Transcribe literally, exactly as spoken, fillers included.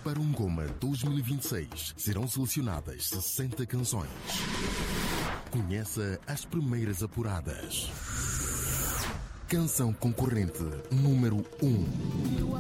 Para um Goma dois mil e vinte e seis, serão selecionadas sessenta canções. Conheça as primeiras apuradas. Canção concorrente número um.